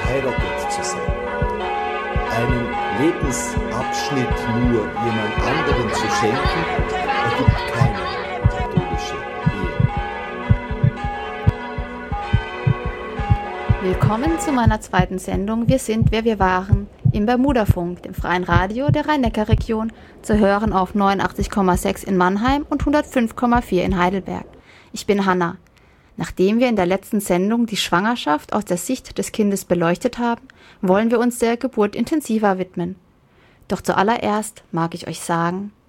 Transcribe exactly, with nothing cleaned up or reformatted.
verheiratet zu sein. Einen Lebensabschnitt nur jemand anderen zu schenken, ergibt keine katholische Ehe. Willkommen zu meiner zweiten Sendung Wir sind, wer wir waren, im Bermudafunk, dem freien Radio der Rhein-Neckar-Region, zu hören auf neunundachtzig Komma sechs in Mannheim und hundertfünf Komma vier in Heidelberg. Ich bin Hanna. Nachdem wir in der letzten Sendung die Schwangerschaft aus der Sicht des Kindes beleuchtet haben, wollen wir uns der Geburt intensiver widmen. Doch zuallererst mag ich euch sagen: